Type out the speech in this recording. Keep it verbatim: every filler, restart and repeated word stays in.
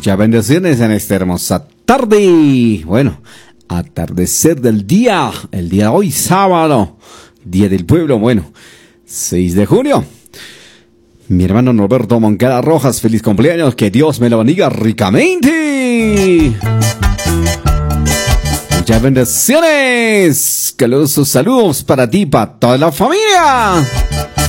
Muchas bendiciones en esta hermosa tarde. Bueno, atardecer del día. El día de hoy, sábado. Día del pueblo. Bueno, seis de junio. Mi hermano Norberto Moncada Rojas, feliz cumpleaños. Que Dios me lo bendiga ricamente. Muchas bendiciones. Calurosos saludos para ti, para toda la familia.